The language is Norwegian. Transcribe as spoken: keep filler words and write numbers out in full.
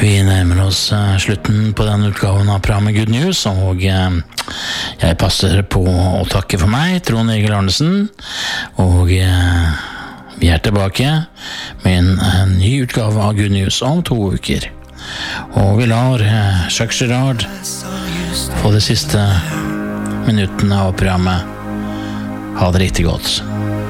Vi nærmer oss uh, slutten på denne utgaven av programmet Good News, og uh, jeg passer på å takke for meg, Trond Egil Arnesen, og uh, vi er tilbake med en, en ny utgave av Good News om to uker. Og vi lar uh, Jacques Girard få de siste minuttene av programmet. Ha det riktig godt.